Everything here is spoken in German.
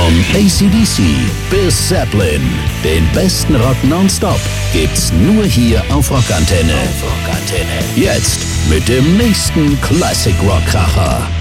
Von AC/DC bis Zeppelin, den besten Rock nonstop gibt's nur hier auf Rockantenne. Jetzt mit dem nächsten Classic Rock Kracher.